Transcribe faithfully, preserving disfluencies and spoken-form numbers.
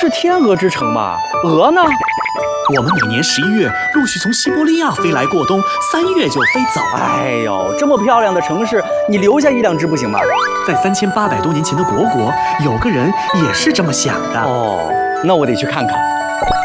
是天鹅之城吧？鹅呢？ 我们每年十一月陆续从西伯利亚飞来过冬，三月就飞走。 哎呦，这么漂亮的城市，你留下一两只不行吗？ 在三千八百多年前的虢国，有个人也是这么想的。 哦，那我得去看看。